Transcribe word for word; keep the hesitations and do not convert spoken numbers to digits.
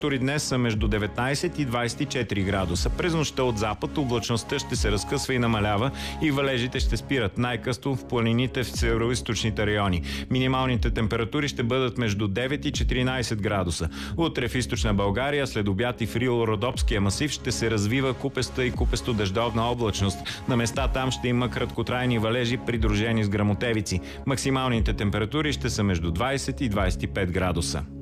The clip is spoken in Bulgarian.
Днес са между деветнайсет и двайсет и четири градуса. През нощта от запад облачността ще се разкъсва и намалява и валежите ще спират най-късно в планините в североизточните райони. Минималните температури ще бъдат между девет и четиринайсет градуса. Утре в източна България, след обяд и в Рило-Родопския масив ще се развива купеста и купесто-дъждовна облачност. На места там ще има краткотрайни валежи, придружени с гръмотевици. Максималните температури ще са между двайсет и двайсет и пет градуса.